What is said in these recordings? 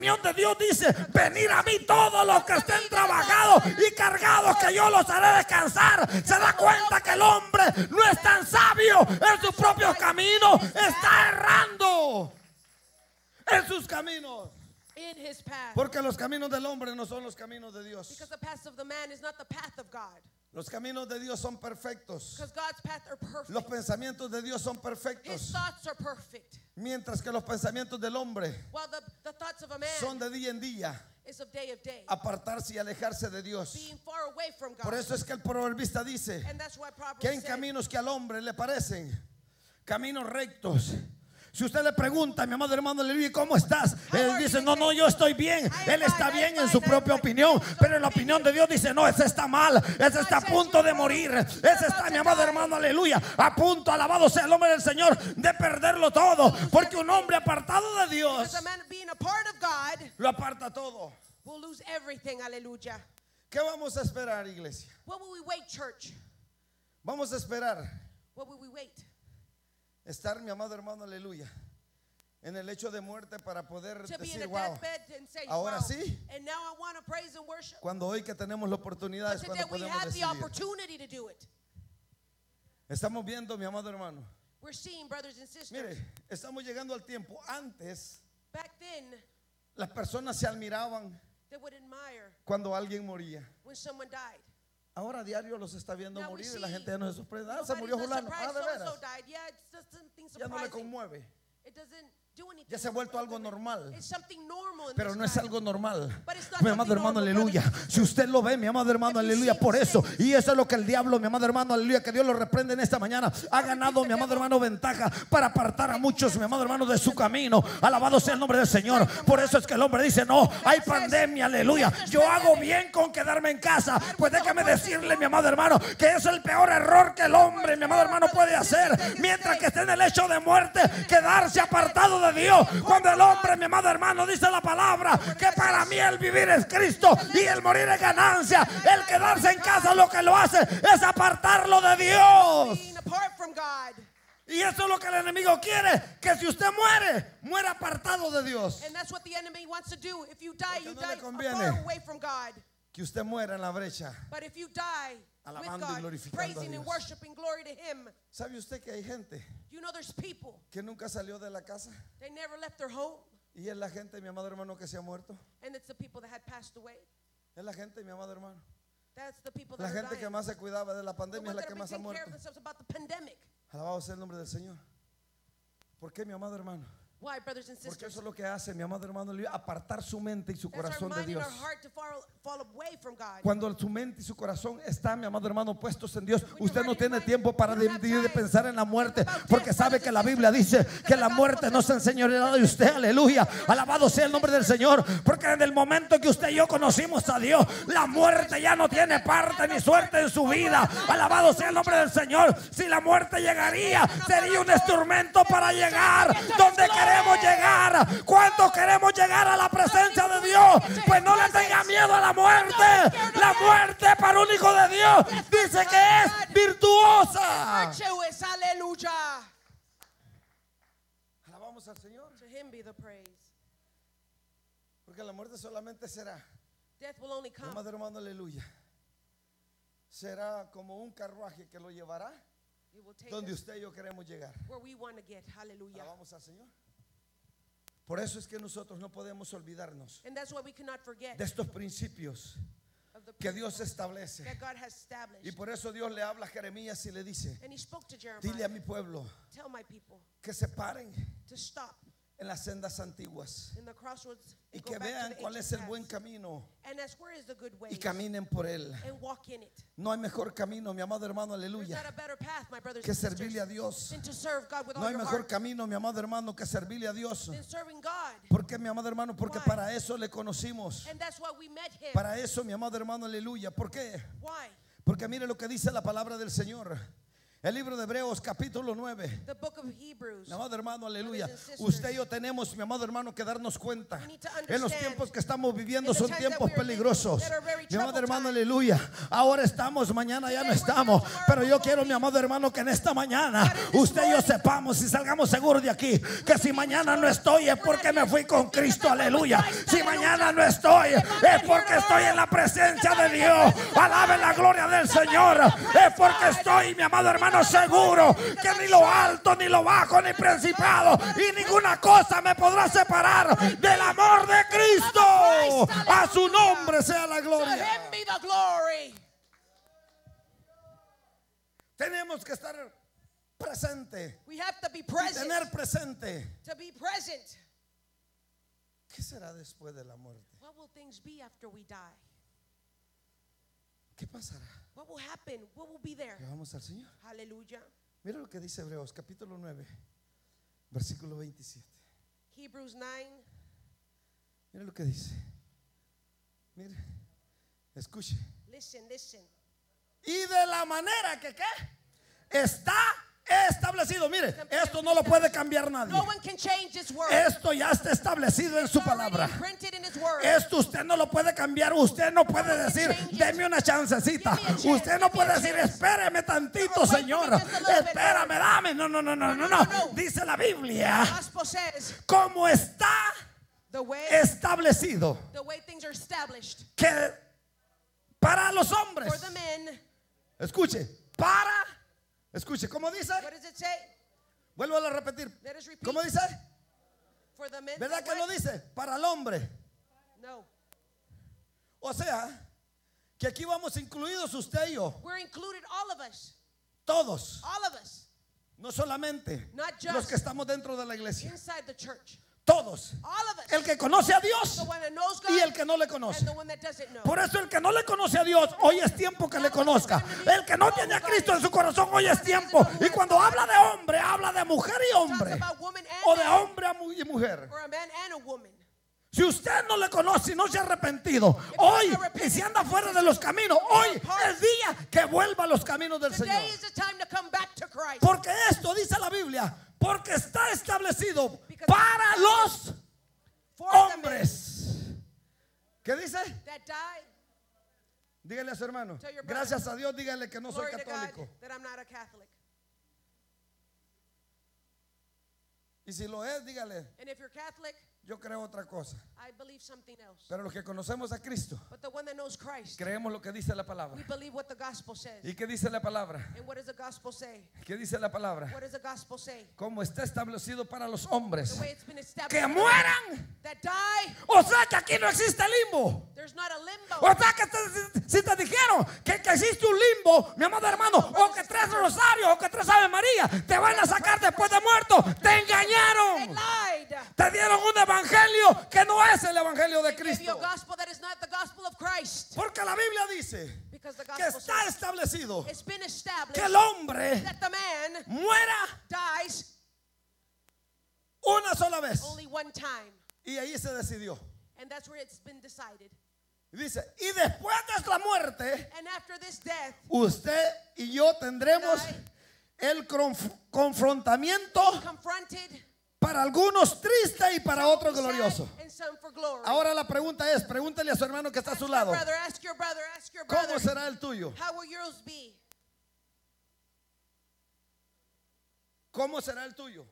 de Dios dice: venid a mí todos los que estén trabajados y cargados, que yo los haré descansar. Se da cuenta que el hombre no es tan sabio en sus propios caminos, está errando en sus caminos. Porque los caminos del hombre no son los caminos de Dios. Los caminos de Dios son perfectos. Los pensamientos de Dios son perfectos. Mientras que los pensamientos del hombre son de día en día. Apartarse y alejarse de Dios. Por eso es que el proverbista dice que hay caminos que al hombre le parecen caminos rectos. Si usted le pregunta, mi amado hermano, aleluya, ¿cómo estás? Él dice: no, yo estoy bien. Él está bien en su propia opinión, pero en la opinión de Dios dice: no, ese está mal, ese está a punto de morir, ese está, mi amado hermano, aleluya, a punto, alabado sea el nombre del Señor, de perderlo todo. Porque un hombre apartado de Dios lo aparta todo. ¿Qué vamos a esperar, iglesia? Vamos a esperar estar, mi amado hermano, aleluya, en el hecho de muerte para poder decir: wow, ahora sí. Cuando hoy que tenemos la oportunidad es cuando podemos decidir. Estamos viendo, mi amado hermano, mire, estamos llegando al tiempo. Antes las personas se admiraban cuando alguien moría. Ahora a diario los está viendo morir y la gente ya no se sorprende. Se murió fulano. De veras. Ya no le conmueve. Ya se ha vuelto algo normal. Pero no es algo normal, mi amado hermano, aleluya. Si usted lo ve, mi amado hermano, aleluya, por eso, y eso es lo que el diablo, mi amado hermano, aleluya, que Dios lo reprende en esta mañana, ha ganado, mi amado hermano, ventaja para apartar a muchos, mi amado hermano, de su camino. Alabado sea el nombre del Señor. Por eso es que el hombre dice: no, hay pandemia, aleluya, yo hago bien con quedarme en casa. Pues déjame decirle, mi amado hermano, que es el peor error que el hombre, mi amado hermano, puede hacer. Mientras que esté en el hecho de muerte, quedarse apartado de Dios. Cuando el hombre, mi amado hermano, dice la palabra que para mí el vivir es Cristo y el morir es ganancia. El quedarse en casa lo que lo hace es apartarlo de Dios. Y eso es lo que el enemigo quiere, que si usted muere, muera apartado de Dios. Porque no le conviene que usted muera en la brecha, alabando y glorificando a Dios. ¿Sabe usted que hay gente que nunca salió de la casa? Y es la gente, mi amado hermano, que se ha muerto. Es la gente, mi amado hermano. La gente que más se cuidaba de la pandemia es la que más ha muerto. Alabado sea el nombre del Señor. ¿Por qué, mi amado hermano? Porque eso es lo que hace, mi amado hermano, apartar su mente y su corazón de Dios. Cuando su mente y su corazón están, mi amado hermano, puestos en Dios, usted no tiene tiempo para de pensar en la muerte, porque sabe que la Biblia dice que la muerte no se enseñoreará de usted. Aleluya, alabado sea el nombre del Señor. Porque en el momento que usted y yo conocimos a Dios, la muerte ya no tiene parte ni suerte en su vida. Alabado sea el nombre del Señor. Si la muerte llegaría, sería un instrumento para llegar donde queremos llegar. ¿Cuántos queremos llegar a la presencia de Dios? Pues no le tenga miedo a la muerte. La muerte para un hijo de Dios dice que es virtuosa. Alabamos al Señor. Porque la muerte solamente será, amado hermano, aleluya, será como un carruaje que lo llevará donde usted y yo queremos llegar. Alabamos al Señor. Por eso es que nosotros no podemos olvidarnos de estos principios que Dios establece. Y por eso Dios le habla a Jeremías y le dice: dile a mi pueblo que se paren en las sendas antiguas y que vean cuál es el buen camino y caminen por él. No hay mejor camino, mi amado hermano, aleluya, que servirle a Dios. No hay mejor camino, mi amado hermano, que servirle a Dios. ¿Por qué, mi amado hermano? Porque para eso le conocimos. Para eso, mi amado hermano, aleluya. ¿Por qué? Porque mire lo que dice la palabra del Señor. El libro de Hebreos capítulo 9. The book of Hebrews. Mi amado hermano, aleluya. Usted y yo tenemos, mi amado hermano, que darnos cuenta. En los tiempos que estamos viviendo son tiempos peligrosos. Mi amado hermano, aleluya. Ahora estamos, mañana ya no estamos. Pero yo quiero, mi amado hermano, que en esta mañana usted y yo sepamos y salgamos seguros de aquí, que si mañana no estoy es porque me fui con Cristo, aleluya. Si mañana no estoy es porque estoy en la presencia de Dios. Alabe la gloria del Señor. Es porque estoy, mi amado hermano, seguro que ni lo alto, ni lo bajo, ni principado y ninguna cosa me podrá separar del amor de Cristo. A su nombre sea la gloria. Tenemos que estar presente. Tener presente. ¿Qué será después de la muerte? ¿Qué pasará? What will happen? What will be there? Vamos al Señor. Hallelujah. Mira lo que dice Hebreos capítulo 9, versículo 27. Hebrews 9. Mira lo que dice. Mire, escuche. Listen, listen. Y de la manera que ¿qué? Está establecido. Mire, esto no lo puede cambiar nadie. No one can change this word. Esto ya está establecido en su palabra. Esto usted no lo puede cambiar. Usted no puede decir, deme una chancecita. Usted no puede decir, espéreme tantito, Señor. Espérame, dame. No, no, no, no, no, no. Dice la Biblia, como está establecido, que para los hombres, escuche, escuche, ¿cómo dice? Vuelvo a repetir. ¿Cómo dice? ¿Verdad que no dice? Para el hombre. No. O sea, que aquí vamos incluidos usted y yo. We're included, all of us. Todos. All of us. No solamente los que estamos dentro de la iglesia. Inside the church. Todos. All of us. El que conoce a Dios y el que no le conoce. Por eso el que no le conoce a Dios, hoy es tiempo que le conozca. El que no tiene a Cristo en su corazón, hoy es tiempo. Y cuando habla de hombre, habla de mujer y hombre. O de hombre y mujer. Si usted no le conoce y no se ha arrepentido, hoy, y si anda fuera de los caminos, hoy es día que vuelva a los caminos del Señor. Porque esto dice la Biblia, porque está establecido para los hombres. ¿Qué dice? Dígale a su hermano, gracias a Dios, dígale que no soy católico. Y si lo es, dígale, yo creo otra cosa. Pero los que conocemos a Cristo, creemos lo que dice la palabra. ¿Y qué dice la palabra? ¿Qué dice la palabra? Como está establecido para los hombres que mueran. O sea que aquí no existe limbo. O sea que si te dijeron que existe un limbo, mi amado hermano, o que 3 rosarios o que 3 Ave María te van a sacar después de muerto, te engañaron. Te dieron un evangelio que no es el evangelio de Cristo. Porque la Biblia dice que está establecido que el hombre muera una sola vez. Y ahí se decidió. Dice, y después de la muerte, usted y yo tendremos el confrontamiento, para algunos triste y para otros glorioso. Ahora la pregunta es, pregúntele a su hermano que está a su lado, ¿cómo será el tuyo? ¿Cómo será el tuyo?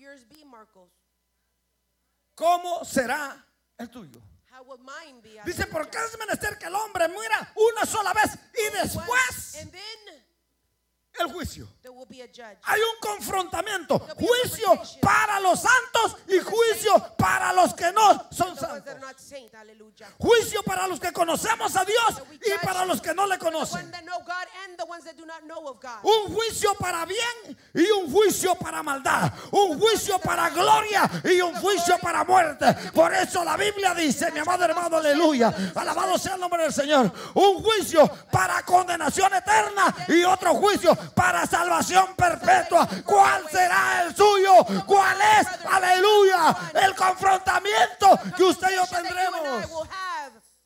¿Cómo será el tuyo? Dice, porque es menester que el hombre muera una sola vez y después el juicio. Hay un confrontamiento, juicio para los santos y juicio para los que no son santos. Juicio para los que conocemos a Dios y para los que no le conocen. Un juicio para bien y un juicio para maldad. Un juicio para gloria y un juicio para muerte. Por eso la Biblia dice, mi amado hermano, aleluya, alabado sea el nombre del Señor, un juicio para condenación eterna y otro juicio para salvación perpetua. ¿Cuál será el suyo? ¿Cuál es? Aleluya, el confrontamiento que usted y yo tendremos.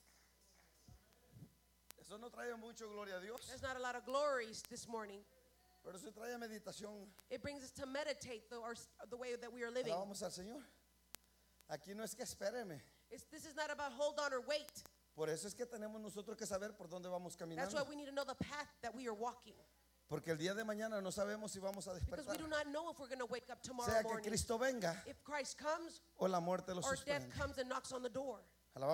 Eso no trae mucho gloria a Dios. Pero eso trae meditación. It brings us to meditate the way that we are living. Vamos al Señor. Aquí no es que espéreme. This is not about hold on or wait. Por eso es que tenemos nosotros que saber por dónde vamos caminando. That's why we need to know the path that we are walking. Porque el día de mañana no sabemos si vamos a Because we despertar. do not know if we're going to wake up tomorrow Sea que morning. Cristo venga If Christ comes o la muerte lo or death suspende. comes and knocks on the door.